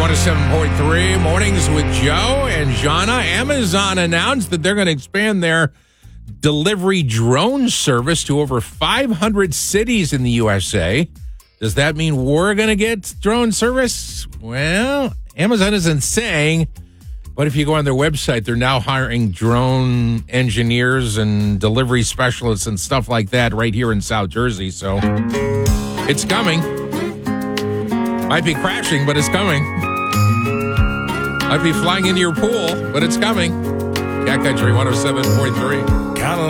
107.3 Mornings with Joe and Jana. Amazon announced that they're going to expand their delivery drone service to over 500 cities in the USA. Does that mean we're going to get drone service? Well, Amazon isn't saying, but if you go on their website, they're now hiring drone engineers and delivery specialists and stuff like that right here in South Jersey. So it's coming. Might be crashing, but it's coming. Might be flying into your pool, but it's coming. Cat Country 107.3.